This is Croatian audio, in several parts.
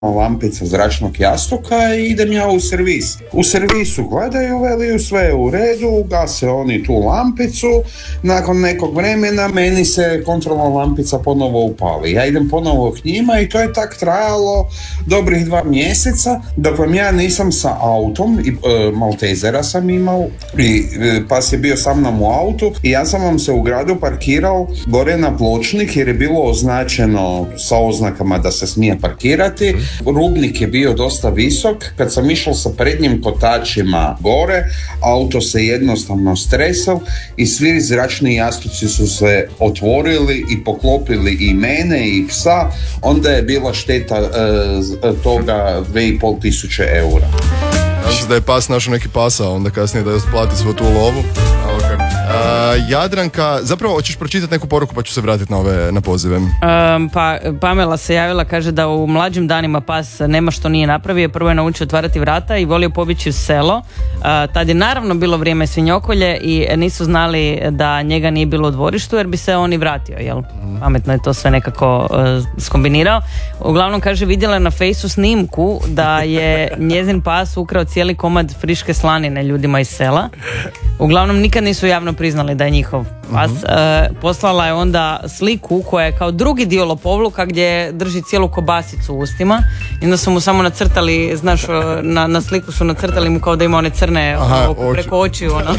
lampica zračnog jastuka i idem ja u servis. U servisu gledaju, veliju sve je u redu, gase oni tu lampicu, nakon nekog vremena meni se kontrolna lampica ponovo upali. Ja idem ponovo k njima i to je tak trajalo dobrih 2 mjeseca, dok vam ja nisam sa autom, Maltezera sam imao, i pas je bio sa mnom u autu i ja sam vam se u gradu parkirao gore na pločnik jer je bilo označeno sa oznakama da se smije parkirati. Rubnik je bio dosta visok, kad sam išao sa prednjim kotačima gore, auto se jednostavno stresao i svi zračni jastuci su se otvorili i poklopili i mene i psa, onda je bila šteta toga 2.500 eura. Znači da je pas našao neki pasao, onda kasnije da je plati svu tu lovu. Jadranka, zapravo hoćeš pročitati neku poruku pa ću se vratiti na pozive. Pa Pamela se javila, kaže da u mlađim danima pas nema što nije napravio, prvo je naučio otvarati vrata i volio pobjeći u selo. Tad je naravno bilo vrijeme svinjokolje i nisu znali da njega nije bilo u dvorištu jer bi se on i vratio, jel? Pametno je to sve nekako skombinirao. Uglavnom, kaže, vidjela na Fejsu snimku da je njezin pas ukrao cijeli komad friške slanine ljudima iz sela. Uglavnom, nikad nisu javno priznali da je njihov pas. Poslala je onda sliku koja je kao drugi dio lopovluka gdje drži cijelu kobasicu u ustima i onda su mu samo nacrtali, znaš, na sliku su nacrtali mu kao da ima one crne preko očiju, ono.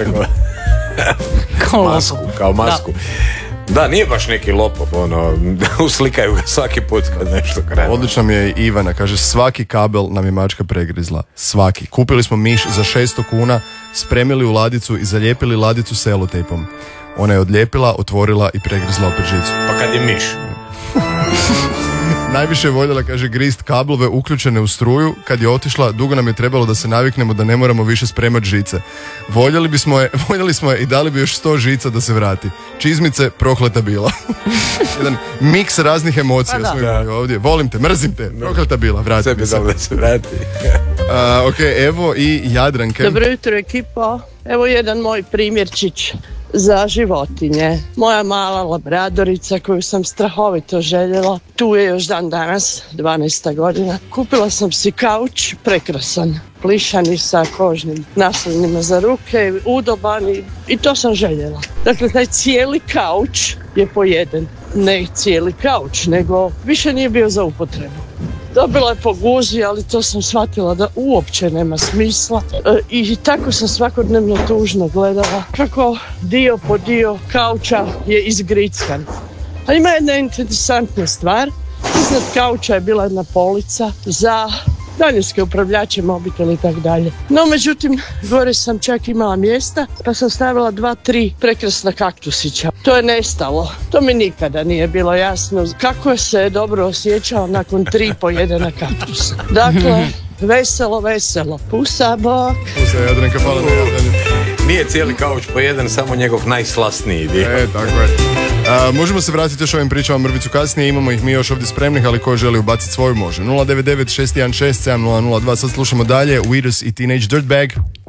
Kao masku. Da, nije baš neki lopov, uslikaju ga svaki put kad nešto krene. Odlična mi je Ivana, kaže, svaki kabel nam je mačka pregrizla. Svaki. Kupili smo miš za 600 kuna, spremili u ladicu i zalijepili ladicu selotejpom. Ona je odlijepila, otvorila i pregrizla opet žicu. Pa kad je miš? Najviše je voljela, kaže, grist kablove uključene u struju. Kad je otišla, dugo nam je trebalo da se naviknemo da ne moramo više spremati žice. Voljeli smo je i dali bi još 100 žica da se vrati. Čizmice, prokleta bila. Jedan miks raznih emocija smo imali ovdje. Volim te, mrzim te, prokleta bila, vrati mi se. Da se vrati. Ok, evo i Jadranke. Dobro jutro, ekipa. Evo jedan moj primjerčić za životinje. Moja mala labradorica koju sam strahovito željela, tu je još dan danas, 12. godina. Kupila sam si kauč, prekrasan, plišani sa kožnim naslonima za ruke, udoban i to sam željela. Dakle, taj cijeli kauč je pojeden. Ne cijeli kauč, nego više nije bio za upotrebu. Dobila je po guzi, ali to sam shvatila da uopće nema smisla i tako sam svakodnevno tužno gledala kako dio po dio kauča je izgrickan. A ima jedna interesantna stvar, iznad kauča je bila jedna polica za daljinske upravljače, mobitel i tako dalje. No, međutim, gore sam čak imala mjesta, pa sam stavila 2-3 prekrasna kaktusića. To je nestalo. To mi nikada nije bilo jasno kako se dobro osjećao nakon 3 pojedena kaktusa. Dakle, veselo. Pusa, bok. Pusa, Jadranka, hvala na javljanju. Nije cijeli kauč pojeden, samo njegov najslasniji dio. Tako je. Možemo se vratiti još ovim pričama mrvicu kasnije, imamo ih mi još ovdje spremnih, ali ko želi ubaciti svoju može. 099 616 7002, sad slušamo dalje Weirdos i Teenage Dirtbag.